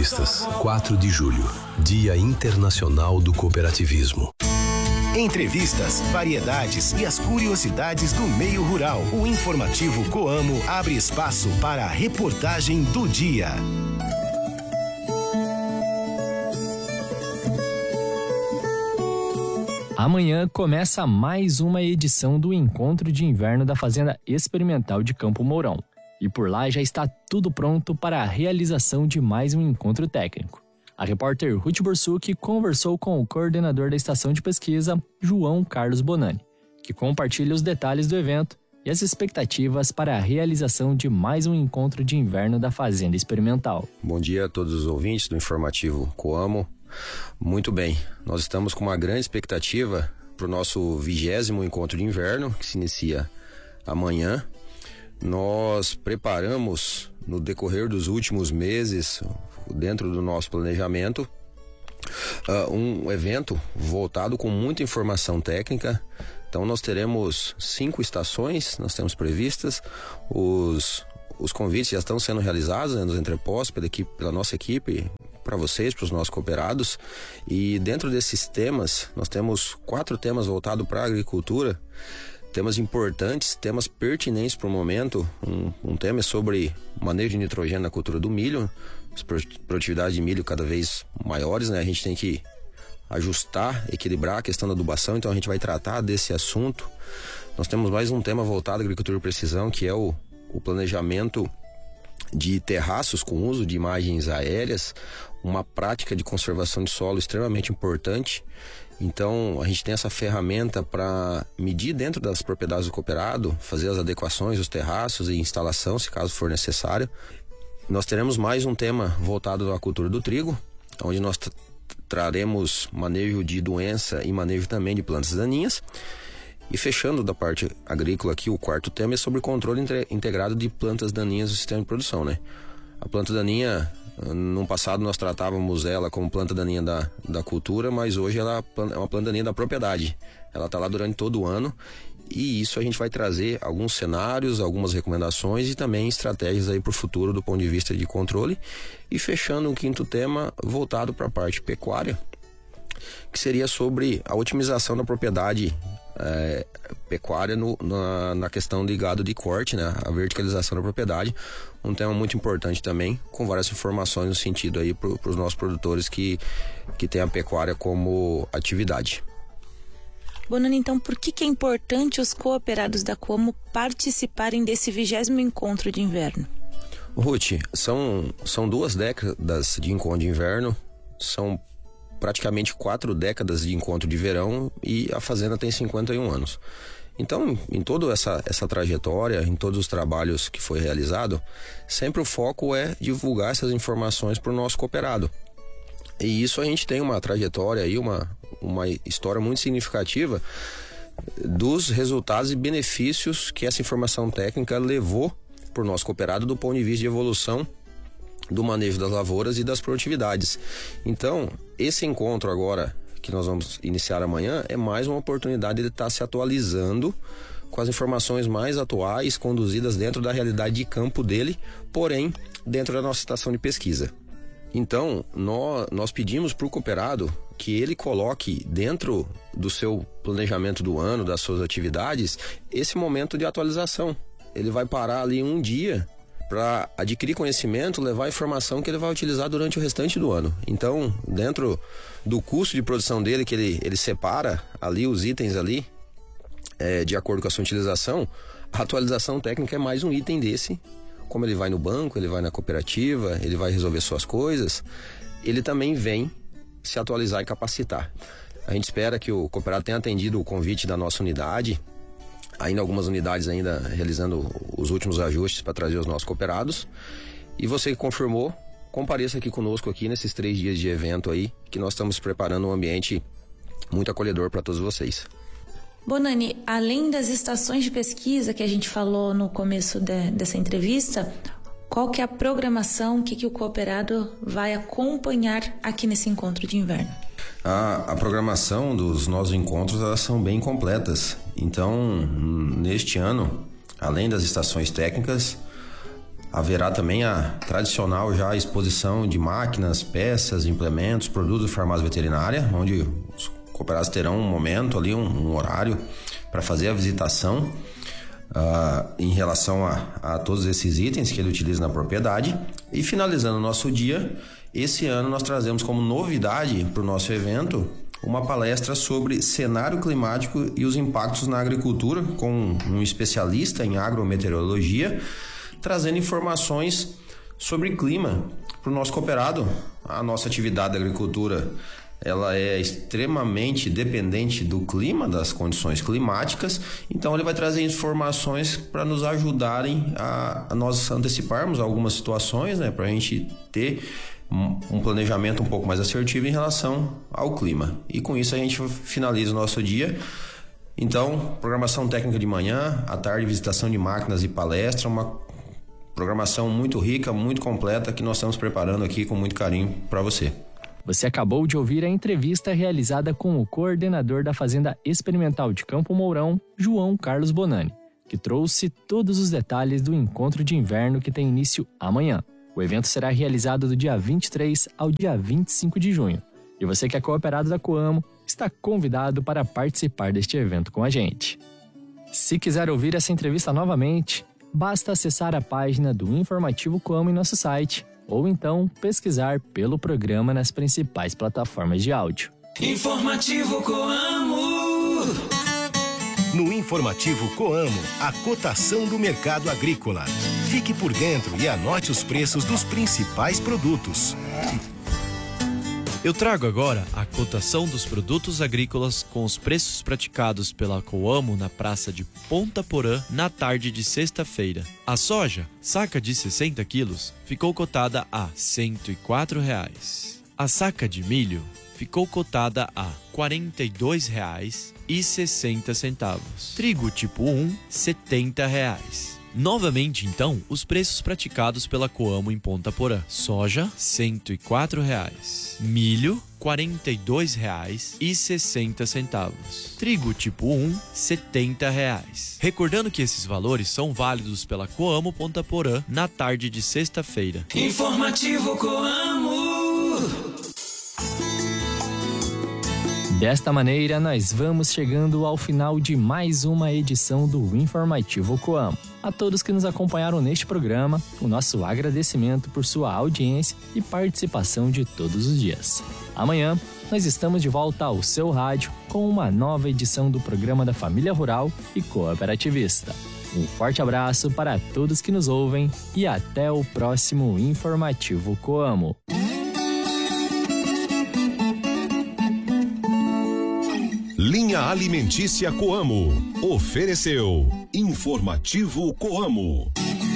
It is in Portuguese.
Entrevistas, 4 de julho, Dia Internacional do Cooperativismo. Entrevistas, variedades e as curiosidades do meio rural. O informativo Coamo abre espaço para a reportagem do dia. Amanhã começa mais uma edição do Encontro de Inverno da Fazenda Experimental de Campo Mourão. E por lá já está tudo pronto para a realização de mais um encontro técnico. A repórter Ruth Borsuk conversou com o coordenador da estação de pesquisa, João Carlos Bonani, que compartilha os detalhes do evento e as expectativas para a realização de mais um encontro de inverno da Fazenda Experimental. Bom dia a todos os ouvintes do informativo Coamo. Muito bem, nós estamos com uma grande expectativa para o nosso 20º encontro de inverno, que se inicia amanhã. Nós preparamos no decorrer dos últimos meses, dentro do nosso planejamento, um evento voltado com muita informação técnica. Então nós teremos 5 estações, nós temos previstas, os convites já estão sendo realizados, né, nos entrepostos pela nossa equipe, para vocês, para os nossos cooperados. E dentro desses temas, nós temos 4 temas voltados para a agricultura, temas importantes, temas pertinentes para o momento. Um tema é sobre manejo de nitrogênio na cultura do milho, as produtividades de milho cada vez maiores, né? A gente tem que ajustar, equilibrar a questão da adubação, então a gente vai tratar desse assunto. Nós temos mais um tema voltado à agricultura de precisão, que é o planejamento de terraços com uso de imagens aéreas, uma prática de conservação de solo extremamente importante. Então a gente tem essa ferramenta para medir dentro das propriedades do cooperado, fazer as adequações dos terraços e instalação, se caso for necessário. Nós teremos mais um tema voltado à cultura do trigo, onde nós traremos manejo de doença e manejo também de plantas daninhas. E fechando da parte agrícola aqui, o 4º tema é sobre controle integrado de plantas daninhas do sistema de produção, né? A planta daninha, no passado nós tratávamos ela como planta daninha da cultura, mas hoje ela é uma planta daninha da propriedade. Ela está lá durante todo o ano, e isso a gente vai trazer alguns cenários, algumas recomendações e também estratégias aí para o futuro do ponto de vista de controle. E fechando um 5º tema voltado para a parte pecuária, que seria sobre a otimização da propriedade pecuária na questão de gado de corte, né? A verticalização da propriedade, um tema muito importante também, com várias informações no sentido aí para os nossos produtores que têm a pecuária como atividade. Bonani, então por que é importante os cooperados da Coamo participarem desse 20º encontro de inverno? Ruth, são 2 décadas de encontro de inverno, são praticamente 4 décadas de encontro de verão, e a fazenda tem 51 anos. Então, em toda essa trajetória, em todos os trabalhos que foi realizado, sempre o foco é divulgar essas informações para o nosso cooperado. E isso a gente tem uma trajetória aí, uma história muito significativa dos resultados e benefícios que essa informação técnica levou para o nosso cooperado do ponto de vista de evolução do manejo das lavouras e das produtividades. Então, esse encontro agora, que nós vamos iniciar amanhã, é mais uma oportunidade de estar se atualizando com as informações mais atuais, conduzidas dentro da realidade de campo dele, porém, dentro da nossa estação de pesquisa. Então, nós pedimos para o cooperado que ele coloque dentro do seu planejamento do ano, das suas atividades, esse momento de atualização. Ele vai parar ali um dia para adquirir conhecimento, levar a informação que ele vai utilizar durante o restante do ano. Então, dentro do custo de produção dele, que ele separa ali os itens ali, de acordo com a sua utilização, a atualização técnica é mais um item desse. Como ele vai no banco, ele vai na cooperativa, ele vai resolver suas coisas, ele também vem se atualizar e capacitar. A gente espera que o cooperado tenha atendido o convite da nossa unidade, ainda algumas unidades ainda realizando os últimos ajustes para trazer os nossos cooperados. E você que confirmou, compareça aqui conosco aqui nesses 3 dias de evento aí, que nós estamos preparando um ambiente muito acolhedor para todos vocês. Bonani, além das estações de pesquisa que a gente falou no começo dessa entrevista, qual que é a programação que o cooperado vai acompanhar aqui nesse encontro de inverno? A programação dos nossos encontros, elas são bem completas. Então, neste ano, além das estações técnicas, Haverá também a tradicional já exposição de máquinas, peças, implementos, produtos de farmácia veterinária, onde os cooperados terão um momento ali, um horário para fazer a visitação em relação a todos esses itens que ele utiliza na propriedade. E finalizando o nosso dia, esse ano nós trazemos como novidade para o nosso evento uma palestra sobre cenário climático e os impactos na agricultura, com um especialista em agrometeorologia, trazendo informações sobre clima para o nosso cooperado. A nossa atividade da agricultura, ela é extremamente dependente do clima, das condições climáticas, então ele vai trazer informações para nos ajudarem a nós anteciparmos algumas situações, né, para a gente ter um planejamento um pouco mais assertivo em relação ao clima. E com isso a gente finaliza o nosso dia. Então, programação técnica de manhã, à tarde visitação de máquinas e palestra, uma programação muito rica, muito completa que nós estamos preparando aqui com muito carinho para você. Você acabou de ouvir a entrevista realizada com o coordenador da Fazenda Experimental de Campo Mourão, João Carlos Bonani, que trouxe todos os detalhes do encontro de inverno que tem início amanhã. O evento será realizado do dia 23 ao dia 25 de junho. E você que é cooperado da Coamo está convidado para participar deste evento com a gente. Se quiser ouvir essa entrevista novamente, basta acessar a página do Informativo Coamo em nosso site, ou então pesquisar pelo programa nas principais plataformas de áudio. Informativo Coamo. No Informativo Coamo, a cotação do mercado agrícola. Fique por dentro e anote os preços dos principais produtos. Eu trago agora a cotação dos produtos agrícolas com os preços praticados pela Coamo na praça de Ponta Porã na tarde de sexta-feira. A soja, saca de 60 quilos, ficou cotada a R$ 104,00. A saca de milho ficou cotada a R$ 42,60. Trigo tipo 1, R$ 70,00. Novamente, então, os preços praticados pela Coamo em Ponta Porã. Soja, R$ 104,00. Milho, R$ 42,60. Trigo tipo 1, R$ 70,00. Recordando que esses valores são válidos pela Coamo Ponta Porã na tarde de sexta-feira. Informativo Coamo. Desta maneira, nós vamos chegando ao final de mais uma edição do Informativo Coamo. A todos que nos acompanharam neste programa, o nosso agradecimento por sua audiência e participação de todos os dias. Amanhã, nós estamos de volta ao seu rádio com uma nova edição do programa da Família Rural e Cooperativista. Um forte abraço para todos que nos ouvem e até o próximo Informativo Coamo. Linha Alimentícia Coamo. Ofereceu Informativo Coamo.